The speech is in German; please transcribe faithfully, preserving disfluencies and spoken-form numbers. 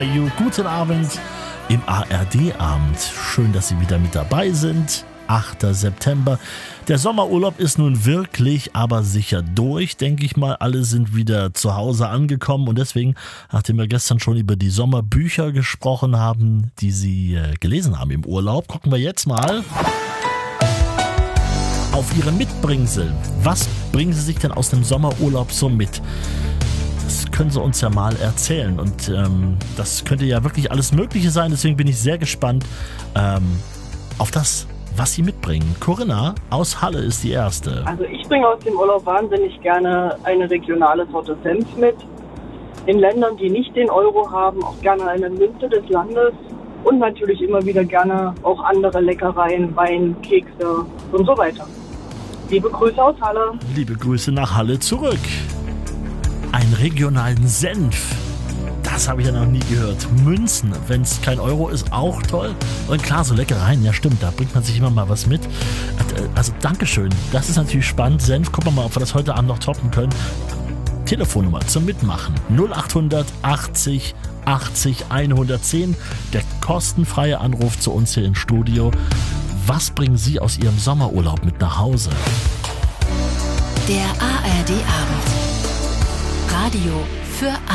You, guten Abend im A R D-Abend. Schön, dass Sie wieder mit dabei sind. achter September. Der Sommerurlaub ist nun wirklich, aber sicher durch, denke ich mal. Alle sind wieder zu Hause angekommen und deswegen, nachdem wir gestern schon über die Sommerbücher gesprochen haben, die Sie äh, gelesen haben im Urlaub, gucken wir jetzt mal auf Ihre Mitbringsel. Was bringen Sie sich denn aus dem Sommerurlaub so mit? Das können Sie uns ja mal erzählen und ähm, das könnte ja wirklich alles Mögliche sein, deswegen bin ich sehr gespannt ähm, auf das, was Sie mitbringen. Corinna aus Halle ist die Erste. Also ich bringe aus dem Urlaub wahnsinnig gerne eine regionale Sorte Senf mit. In Ländern, die nicht den Euro haben, auch gerne eine Münze des Landes und natürlich immer wieder gerne auch andere Leckereien, Wein, Kekse und so weiter. Liebe Grüße aus Halle. Liebe Grüße nach Halle zurück. Einen regionalen Senf. Das habe ich ja noch nie gehört. Münzen, wenn es kein Euro ist, auch toll. Und klar, so Leckereien, ja stimmt, da bringt man sich immer mal was mit. Also Dankeschön, das ist natürlich spannend. Senf, gucken wir mal, ob wir das heute Abend noch toppen können. Telefonnummer zum Mitmachen. null acht achtzig achtzig hundertzehn. Der kostenfreie Anruf zu uns hier im Studio. Was bringen Sie aus Ihrem Sommerurlaub mit nach Hause? Der A R D-Abend. Radio für